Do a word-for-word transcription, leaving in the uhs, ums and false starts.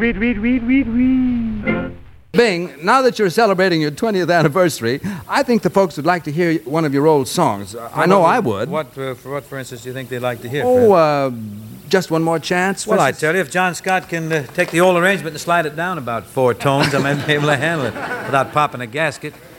Read, read, read, read, read. Bing, now that you're celebrating your twentieth anniversary, I think the folks would like to hear one of your old songs. Uh, I know I would. What, uh, for what, for instance, do you think they'd like to hear? Oh, uh, just one more chance? Well, I tell you, if John Scott can uh, take the old arrangement and slide it down about four tones, I may be able to handle it without popping a gasket.